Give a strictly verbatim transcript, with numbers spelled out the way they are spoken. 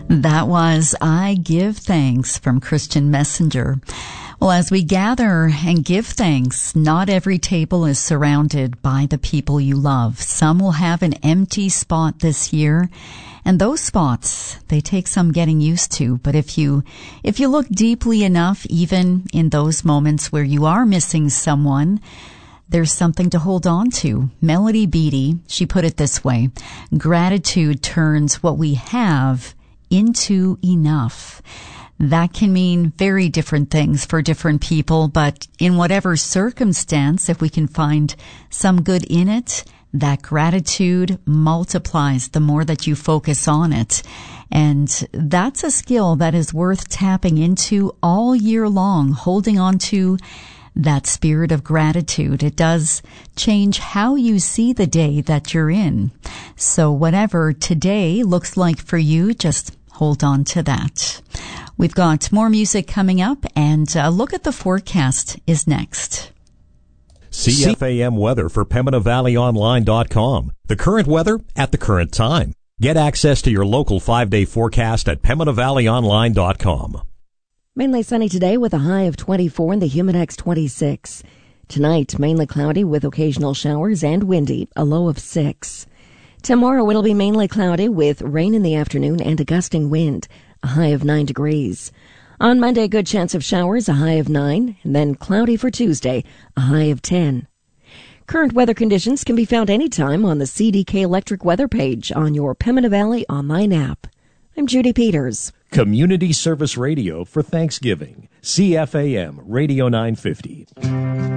That was I Give Thanks from Christian Messenger. Well, as we gather and give thanks, not every table is surrounded by the people you love. Some will have an empty spot this year, and those spots, they take some getting used to. But if you, if you look deeply enough, even in those moments where you are missing someone, there's something to hold on to. Melody Beattie, she put it this way: gratitude turns what we have into enough. That can mean very different things for different people, but in whatever circumstance, if we can find some good in it, that gratitude multiplies the more that you focus on it. And that's a skill that is worth tapping into all year long, holding on to that spirit of gratitude. It does change how you see the day that you're in. So whatever today looks like for you, just hold on to that. We've got more music coming up, and a look at the forecast is next. C F A M weather for Pembina Valley Online dot com. The current weather at the current time. Get access to your local five-day forecast at Pembina Valley Online dot com. Mainly sunny today with a high of twenty-four and the Humidex twenty-six. Tonight, mainly cloudy with occasional showers and windy, a low of six. Tomorrow, it'll be mainly cloudy with rain in the afternoon and a gusting wind, a high of nine degrees. On Monday, a good chance of showers, a high of nine, and then cloudy for Tuesday, a high of ten. Current weather conditions can be found anytime on the C D K Electric weather page on your Pembina Valley online app. I'm Judy Peters. Community Service Radio for Thanksgiving. C F A M Radio nine fifty.